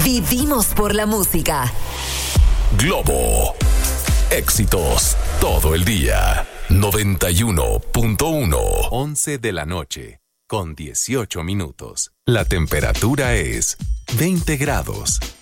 Vivimos por la música. Globo. Éxitos todo el día. 91.1. 11 de la noche, con 18 minutos. La temperatura es 20 grados.